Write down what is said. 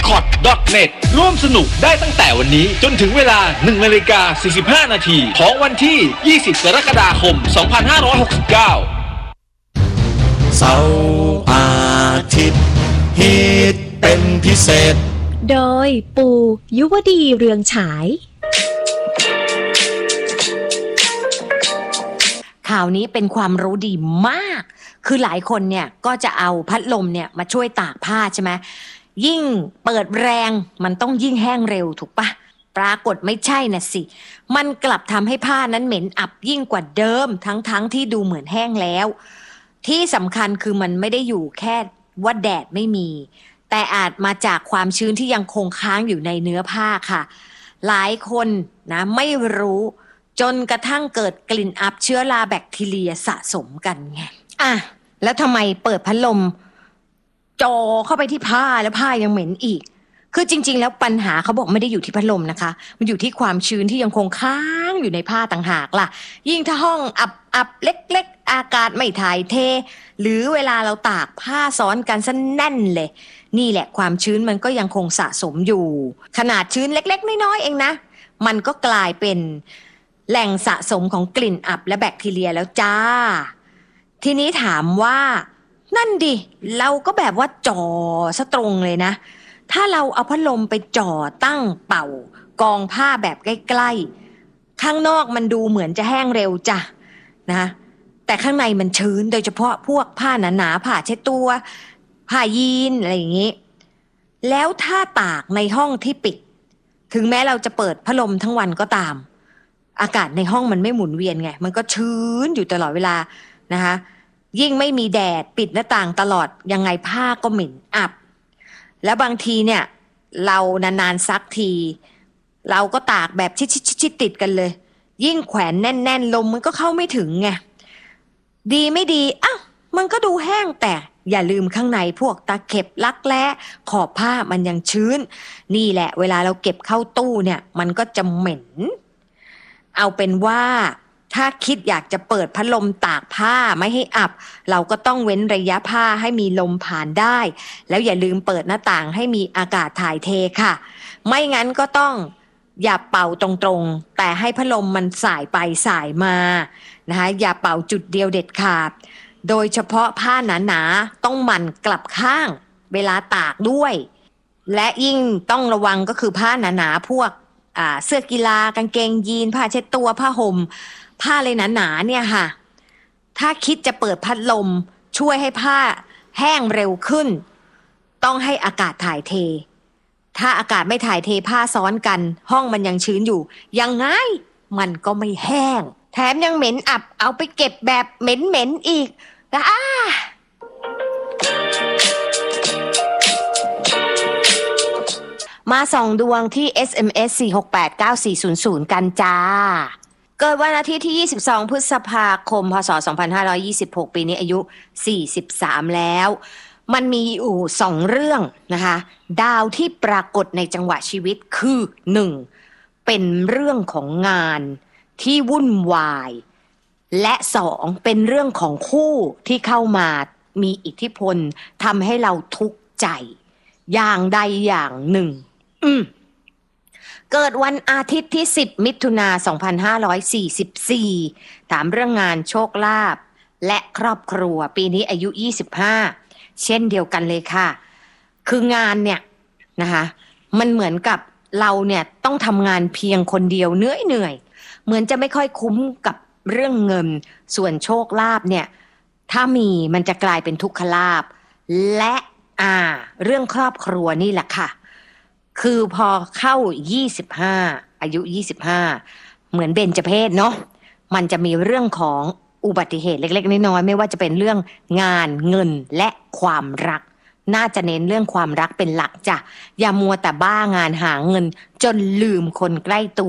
j.net ร่วมสนุกได้ตั้งแต่วันนี้จนถึงเวลา 1:45 น.ของวันที่ 20 กรกฎาคม 2569 เสาร์อาทิตย์ฮิตเป็นพิเศษโดยปู่ยุวดีเรืองฉายข่าวนี้เป็นความรู้ดีมากคือหลายคนเนี่ยก็จะเอาพัดลมเนี่ยมาช่วยตากผ้าใช่ไหมยิ่งเปิดแรงมันต้องยิ่งแห้งเร็วถูกปะปรากฏไม่ใช่น่ะสิมันกลับทำให้ผ้านั้นเหม็นอับยิ่งกว่าเดิมทั้งที่ดูเหมือนแห้งแล้วที่สำคัญคือมันไม่ได้อยู่แค่ว่าแดดไม่มีแต่อาจมาจากความชื้นที่ยังคงค้างอยู่ในเนื้อผ้าค่ะหลายคนนะไม่รู้จนกระทั่งเกิดกลิ่นอับเชื้อราแบคทีเรียสะสมกันไงแล้วทำไมเปิดพัดลมจ่อเข้าไปที่ผ้าแล้วผ้ายังเหม็นอีกคือจริงๆแล้วปัญหาเขาบอกไม่ได้อยู่ที่พัดลมนะคะมันอยู่ที่ความชื้นที่ยังคงค้างอยู่ในผ้าต่างหากล่ะยิ่งถ้าห้องอับเล็กๆอากาศไม่ถ่ายเทหรือเวลาเราตากผ้าซ้อนกันซะแน่นเลยนี่แหละความชื้นมันก็ยังคงสะสมอยู่ขนาดชื้นเล็กๆน้อยๆเองนะมันก็กลายเป็นแหล่งสะสมของกลิ่นอับและแบคทีเรียแล้วจ้าทีนี้ถามว่านั่นดิเราก็แบบว่าจ่อซะตรงเลยนะถ้าเราเอาพัดลมไปจ่อตั้งเป่ากองผ้าแบบใกล้ๆข้างนอกมันดูเหมือนจะแห้งเร็วจ้ะนะแต่ข้างในมันชื้นโดยเฉพาะพวกผ้าหนาๆผ้าเช็ดตัวผ้ายีนอะไรอย่างนี้แล้วถ้าตากในห้องที่ปิดถึงแม้เราจะเปิดพัดลมทั้งวันก็ตามอากาศในห้องมันไม่หมุนเวียนไงมันก็ชื้นอยู่ตลอดเวลานะคะยิ่งไม่มีแดดปิดหน้าต่างตลอดยังไงผ้าก็เหม็นอับแล้วบางทีเนี่ยเรานานๆซักทีเราก็ตากแบบชิดๆติดกันเลยยิ่งแขวนแน่นๆลมมันก็เข้าไม่ถึงไงดีไม่ดีมันก็ดูแห้งแต่อย่าลืมข้างในพวกตะเข็บลักแร้ขอบผ้ามันยังชื้นนี่แหละเวลาเราเก็บเข้าตู้เนี่ยมันก็จะเหม็นเอาเป็นว่าถ้าคิดอยากจะเปิดพัดลมตากผ้าไม่ให้อับเราก็ต้องเว้นระยะผ้าให้มีลมผ่านได้แล้วอย่าลืมเปิดหน้าต่างให้มีอากาศถ่ายเทค่ะไม่งั้นก็ต้องอย่าเป่าตรงๆแต่ให้พัดลมมันสายไปสายมานะคะอย่าเป่าจุดเดียวเด็ดขาดโดยเฉพาะผ้าหนาๆต้องหมั่นกลับข้างเวลาตากด้วยและยิ่งต้องระวังก็คือผ้าหนาๆพวกเสื้อกีฬากางเกงยีนผ้าเช็ดตัวผ้าห่มผ้าเลยหนาๆเนี่ยค่ะถ้าคิดจะเปิดพัดลมช่วยให้ผ้าแห้งเร็วขึ้นต้องให้อากาศถ่ายเทถ้าอากาศไม่ถ่ายเทผ้าซ้อนกันห้องมันยังชื้นอยู่ยังไงมันก็ไม่แห้งแถมยังเหม็นอับเอาไปเก็บแบบเหม็นๆอีกมาส่องดวงที่ SMS 4689400 กันจ้าเกิดวันอาทิตย์ที่22พฤษภาคมพศ2526ปีนี้อายุ43แล้วมันมีอยู่2เรื่องนะคะดาวที่ปรากฏในจังหวะชีวิตคือ1เป็นเรื่องของงานที่วุ่นวายและ2เป็นเรื่องของคู่ที่เข้ามามีอิทธิพลทำให้เราทุกข์ใจอย่างใดอย่างหนึ่งเกิดวันอาทิตย์ที่10มิถุนายน2544ถามเรื่องงานโชคลาภและครอบครัวปีนี้อายุ25เช่นเดียวกันเลยค่ะคืองานเนี่ยนะคะมันเหมือนกับเราเนี่ยต้องทำงานเพียงคนเดียวเหนื่อยเหมือนจะไม่ค่อยคุ้มกับเรื่องเงินส่วนโชคลาภเนี่ยถ้ามีมันจะกลายเป็นทุกขลาภและเรื่องครอบครัวนี่แหละค่ะคือพอเข้า25อายุ25เหมือนเบญจเพสเนาะมันจะมีเรื่องของอุบัติเหตุเล็กๆน้อยๆไม่ว่าจะเป็นเรื่องงานเงินและความรักน่าจะเน้นเรื่องความรักเป็นหลักจ้ะอย่ามัวแต่บ้างานหาเงินจนลืมคนใกล้ตัว